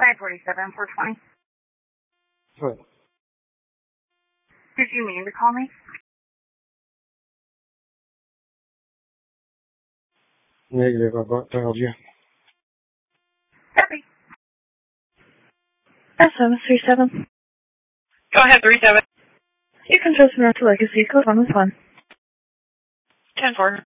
547 420. What? Did you mean to call me? Negative, I dialed you. Copy. SM37. Go ahead, 37. You can transfer to Legacy, code 1 with 1. 10-4.